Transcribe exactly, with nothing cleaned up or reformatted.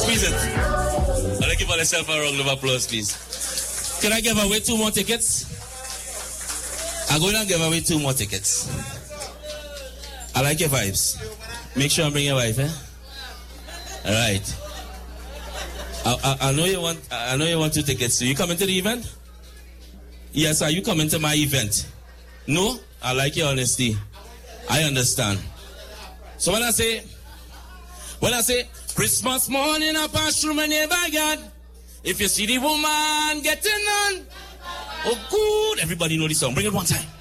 Squeeze it. I'll give myself a round of applause, please. Can I give away two more tickets? I'm going to give away two more tickets. I like your vibes. Make sure I bring your wife, eh? All right. I, I, I know you want. I know you want two tickets. So you coming to the event? Yes. Are you coming to my event? No. I like your honesty. I understand. So when I say, when I say Christmas morning, I pass through my neighborhood. If you see the woman getting on, oh good. Everybody know this song. Bring it one time.